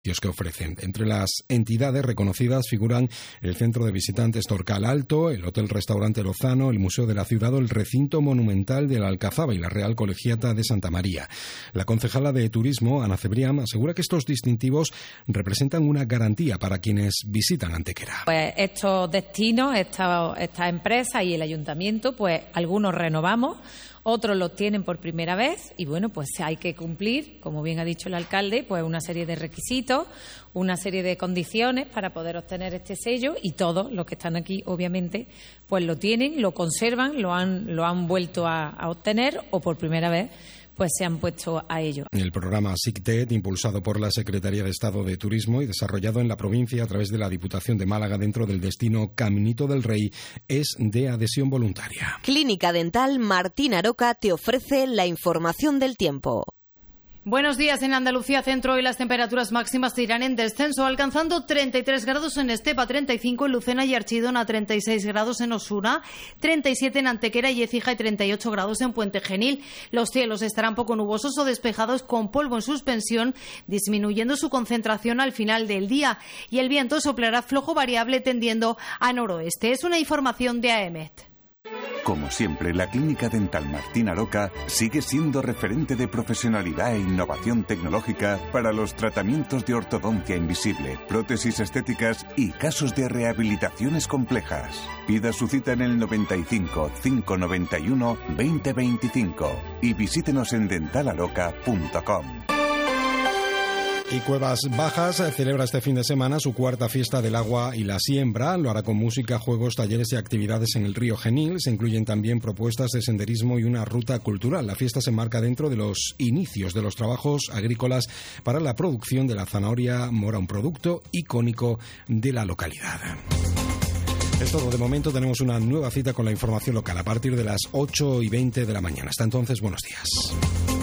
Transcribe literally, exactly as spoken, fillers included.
que ofrecen. Entre las entidades reconocidas figuran el Centro de Visitantes Torcal Alto, el Hotel-Restaurante Lozano, el Museo de la Ciudad o el Recinto Monumental de la Alcazaba y la Real Colegiata de Santa María. La concejala de Turismo, Ana Cebrián, asegura que estos distintivos representan una garantía para quienes visitan Antequera. Pues estos destinos, estas esta empresas y el ayuntamiento, pues algunos renovamos, otros los tienen por primera vez y, bueno, pues hay que cumplir, como bien ha dicho el alcalde, pues una serie de requisitos, una serie de condiciones para poder obtener este sello y todos los que están aquí, obviamente, pues lo tienen, lo conservan, lo han, lo han vuelto a, a obtener o por primera vez pues se han puesto a ello. El programa SICTED, impulsado por la Secretaría de Estado de Turismo y desarrollado en la provincia a través de la Diputación de Málaga dentro del destino Caminito del Rey, es de adhesión voluntaria. Clínica Dental Martín Aroca te ofrece la información del tiempo. Buenos días. En Andalucía Centro y las temperaturas máximas irán en descenso, alcanzando treinta y tres grados en Estepa, treinta y cinco en Lucena y Archidona, treinta y seis grados en Osuna, treinta y siete en Antequera y Écija y treinta y ocho grados en Puente Genil. Los cielos estarán poco nubosos o despejados con polvo en suspensión, disminuyendo su concentración al final del día, y el viento soplará flojo variable tendiendo a noroeste. Es una información de AEMET. Como siempre, la Clínica Dental Martín Aroca sigue siendo referente de profesionalidad e innovación tecnológica para los tratamientos de ortodoncia invisible, prótesis estéticas y casos de rehabilitaciones complejas. Pida su cita en el noventa y cinco, cinco noventa y uno, veinte veinticinco y visítenos en dental aroca punto com. Y Cuevas Bajas celebra este fin de semana su cuarta fiesta del agua y la siembra. Lo hará con música, juegos, talleres y actividades en el río Genil. Se incluyen también propuestas de senderismo y una ruta cultural. La fiesta se enmarca dentro de los inicios de los trabajos agrícolas para la producción de la zanahoria mora, un producto icónico de la localidad. Es todo. De momento tenemos una nueva cita con la información local a partir de las ocho y veinte de la mañana. Hasta entonces, buenos días.